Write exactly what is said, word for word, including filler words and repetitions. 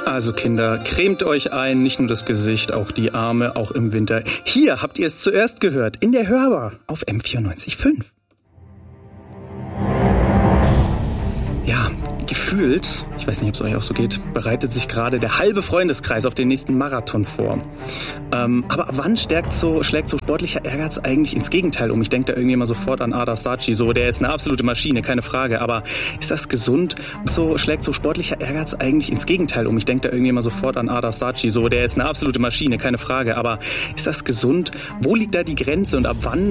Also Kinder, cremt euch ein, nicht nur das Gesicht, auch die Arme, auch im Winter. Hier habt ihr es zuerst gehört, in der Hörbar auf M vierundneunzig Komma fünf. Ja, gefühlt, ich weiß nicht, ob es euch auch so geht, bereitet sich gerade der halbe Freundeskreis auf den nächsten Marathon vor. Ähm, aber wann stärkt so, schlägt so sportlicher Ehrgeiz eigentlich ins Gegenteil um? Ich denke da irgendwie immer sofort an Ardar Saci, so, der ist eine absolute Maschine, keine Frage. Aber ist das gesund? So schlägt so sportlicher Ehrgeiz eigentlich ins Gegenteil um? Ich denke da irgendwie immer sofort an Ardar Saci, so, der ist eine absolute Maschine, keine Frage. Aber ist das gesund? Wo liegt da die Grenze und ab wann